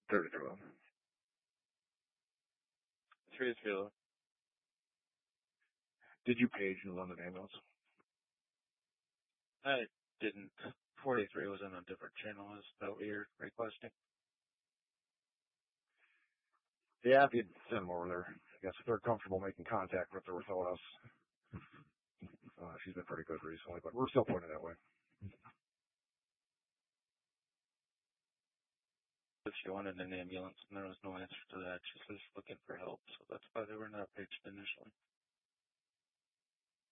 33 low. 33 low. Did you page the London ambulance? I didn't. 43 was on a different channel. Is that what you're requesting? Yeah, if you'd send them over there. I guess if they're comfortable making contact with her without us. She's been pretty good recently, but we're still putting it that way. If she wanted an ambulance and there was no answer to that, she was looking for help, so that's why they were not paged initially.